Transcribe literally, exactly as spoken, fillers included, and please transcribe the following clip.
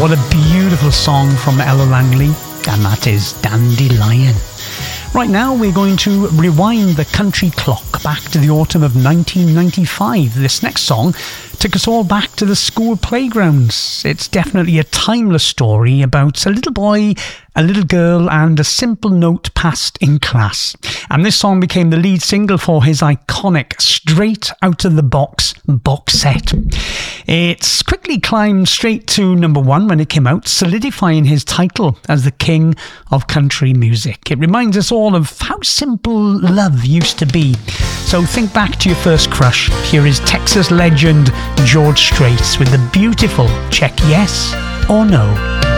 What a beautiful song from Ella Langley, and that is Dandelion. Right now we're going to rewind the country clock back to the autumn of nineteen ninety-five. This next song took us all back to the school playgrounds. It's definitely a timeless story about a little boy, a little girl, and a simple note passed in class. And this song became the lead single for his iconic Straight Out of the Box box set. It's quickly climbed straight to number one when it came out, solidifying his title as the king of country music. It reminds us all of how simple love used to be. So think back to your first crush. Here is Texas legend George Strait with the beautiful Check Yes or No.